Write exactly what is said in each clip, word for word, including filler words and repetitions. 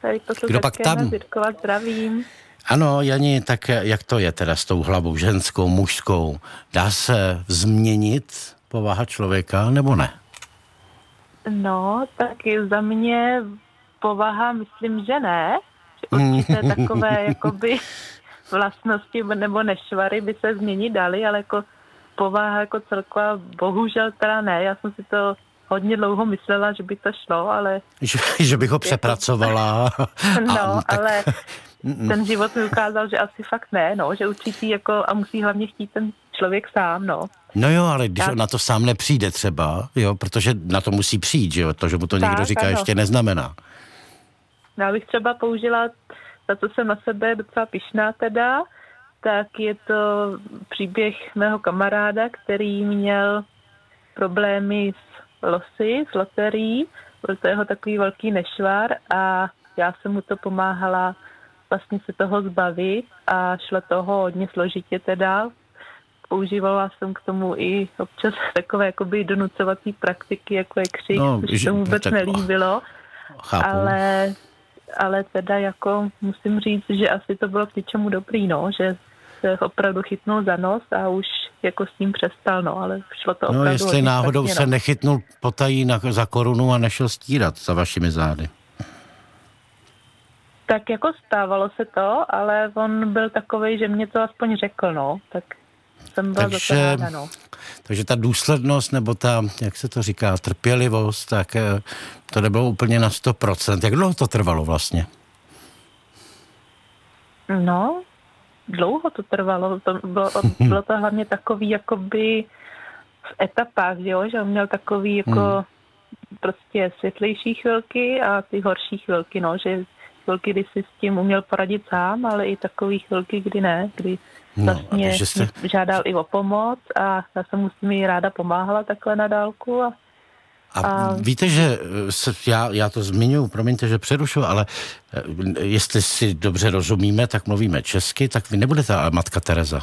tady to Kdo pak tam? Zirkova, zdravím. Ano, Jani, tak jak to je teda s tou hlavou ženskou, mužskou? Dá se změnit povaha člověka, nebo ne? No, tak za mě povaha, myslím, že ne. Že určité takové, jakoby, vlastnosti nebo nešvary by se změnit daly, ale jako povaha jako celková, bohužel teda ne. Já jsem si to hodně dlouho myslela, že by to šlo, ale... Že, že bych ho přepracovala. No, a, tak... ale ten život mi ukázal, že asi fakt ne, no, že určitý jako a musí hlavně chtít ten člověk sám, no. No jo, ale když tak. on na to sám nepřijde třeba, jo, protože na to musí přijít, že jo, to, že mu to tak, někdo říká, ano. ještě neznamená. Já bych třeba použila, za co jsem na sebe docela pyšná teda, tak je to příběh mého kamaráda, který měl problémy s losy, s loterií, byl to jeho takový velký nešvar a já jsem mu to pomáhala vlastně se toho zbavit a šlo toho hodně složitě teda. Používala jsem k tomu i občas takové jakoby donucovací praktiky, jako je křik, no, což že, se mu vůbec tak, nelíbilo. Chápu. Ale, ale teda jako musím říct, že asi to bylo k něčemu dobrý, no, že se opravdu chytnul za nos a už jako s tím přestal, no, ale šlo to opravdu. No, jestli náhodou špatně, se no. nechytnul potají na, za korunu a nešel stírat za vašimi zády. Tak jako stávalo se to, ale on byl takovej, že mě to aspoň řekl, no, tak jsem byla takže, za to ráda, no. Takže ta důslednost, nebo ta, jak se to říká, trpělivost, tak to nebylo úplně na sto procent. Jak dlouho to trvalo vlastně? No, dlouho to trvalo. To bylo, bylo to hlavně takový, jakoby v etapách, jo, že on měl takový, jako hmm. prostě světlejší chvilky a ty horší chvilky, no, že chvilky, kdy si s tím uměl poradit sám, ale i takový chvilky, kdy ne, kdy vlastně no, jste... žádal i o pomoc a já jsem mu s tím ráda pomáhala takhle na dálku. A, a, a víte, že se, já, já to zmiňuji, promiňte, že přerušu, ale jestli si dobře rozumíme, tak mluvíme česky, tak vy nebudete ale matka Tereza.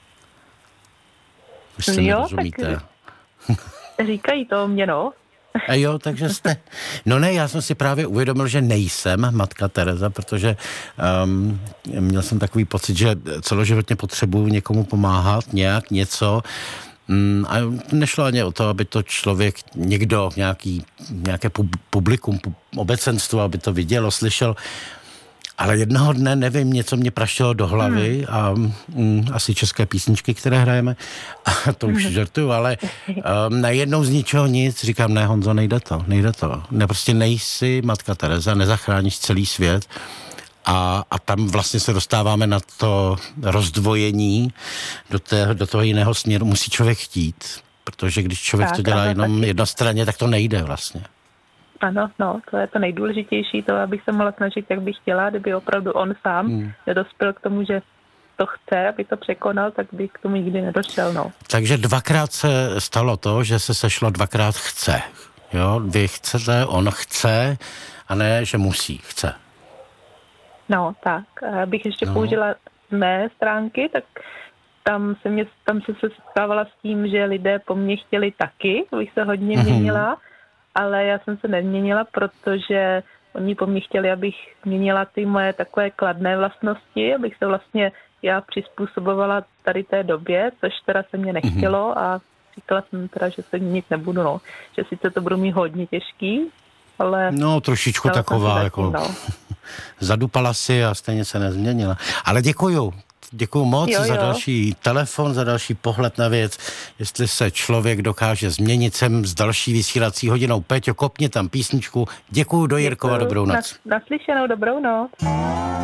Vy si jo, nerozumíte. Tak říkají to o mě, no. A jo, takže jste... No ne, já jsem si právě uvědomil, že nejsem matka Tereza, protože um, měl jsem takový pocit, že celoživotně potřebuju někomu pomáhat, nějak, něco. Um, a nešlo ani o to, aby to člověk, někdo, nějaký, nějaké publikum, obecenstvo, aby to vidělo, slyšel. Ale jednoho dne, nevím, něco mě praštilo do hlavy hmm. a mm, asi české písničky, které hrajeme, a to už žartuju, ale um, najednou z ničeho nic, říkám, ne, Honzo, nejde to, nejde to. Ne, prostě nejsi matka Tereza, nezachráníš celý svět a, a tam vlastně se dostáváme na to rozdvojení do, té, do toho jiného směru. Musí člověk chtít, protože když člověk tak, to dělá jenom taky jednostranně, tak to nejde vlastně. Ano, no, to je to nejdůležitější, to, abych se mohla snažit, jak bych chtěla, kdyby opravdu on sám hmm. nedospěl k tomu, že to chce, aby to překonal, tak by k tomu nikdy nedošel, no. Takže dvakrát se stalo to, že se sešlo dvakrát chce, jo? Vy chcete, on chce, a ne, že musí, chce. No, tak, abych ještě no. použila z mé stránky, tak tam se, mě, tam se setkávala s tím, že lidé po mně chtěli taky, abych se hodně měnila, ale já jsem se neměnila, protože oni po mně chtěli, abych měnila ty moje takové kladné vlastnosti, abych se vlastně já přizpůsobovala tady té době, což teda se mě nechtělo a říkala jsem teda, že se nic nebudu, no. Že sice to budu mít hodně těžký, ale... No, trošičku taková, jako no. zadupala si a stejně se nezměnila. Ale děkuju. Děkuju moc jo, jo. za další telefon, za další pohled na věc. Jestli se člověk dokáže změnit, sem s další vysílací hodinou. Péťo, kopni tam písničku. Děkuju do Jirkova, dobrou noc. Naslyšenou, dobrou noc.